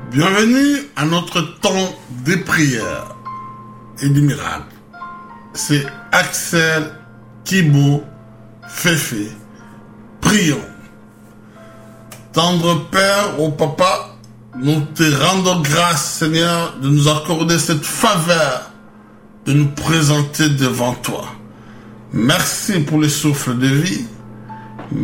Bienvenue à notre temps des prières et du miracle. C'est Axel, Thibaut, Féfé. Prions. Tendre Père, ô Papa, nous te rendons grâce, Seigneur, de nous accorder cette faveur de nous présenter devant toi. Merci pour le souffle de vie.